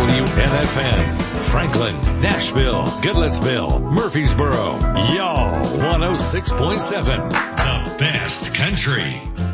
WNFN, Franklin, Nashville, Goodlettsville, Murfreesboro, y'all 106.7, the best country.